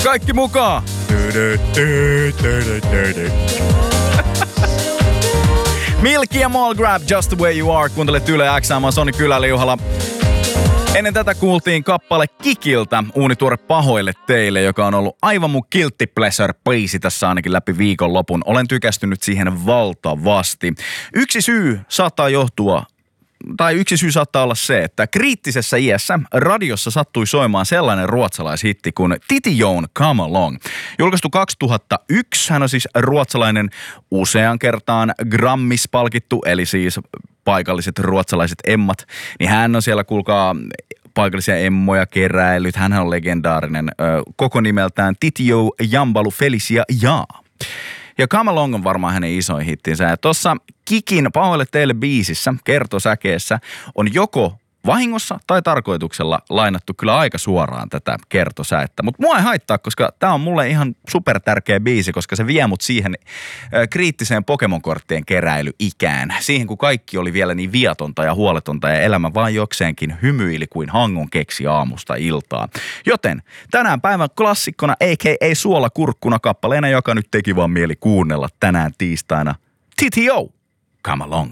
Kaikki mukaan! Milky ja Mall Grab, Just the Way You Are. Kuuntelet Yle X, mä oon Soni Kyläliuhala. Ennen tätä kuultiin kappale Kikiltä, uunituore Pahoille teille, joka on ollut aivan mun guilty pleasure-biisi tässä ainakin läpi viikonlopun. Olen tykästynyt siihen valtavasti. Yksi syy saattaa olla se, että kriittisessä iässä radiossa sattui soimaan sellainen ruotsalaishitti kuin Titi Joon Come Along. Julkaistu 2001, hän on siis ruotsalainen usean kertaan Grammis-palkittu, eli siis paikalliset ruotsalaiset emmat. Niin hän on siellä, kuulkaa, paikallisia emmoja keräillyt. Hän on legendaarinen koko nimeltään Titio Jambalu Felicia Jaa. Ja Come Along on varmaan hänen isoin hittinsä. Ja tuossa Kikin Pahoille teille biisissä, kertosäkeessä, on joko vahingossa tai tarkoituksella lainattu kyllä aika suoraan tätä kertosäettä. Mutta mua ei haittaa, koska tää on mulle ihan super tärkeä biisi, koska se vie mut siihen kriittiseen Pokemon-korttien keräilyikään. Siihen, kun kaikki oli vielä niin viatonta ja huoletonta ja elämä vaan jokseenkin hymyili kuin hangon keksi aamusta iltaa. Joten tänään päivän klassikkona a.k.a. suolakurkkuna kappaleena, joka nyt teki vaan mieli kuunnella tänään tiistaina. TTO, Come Along.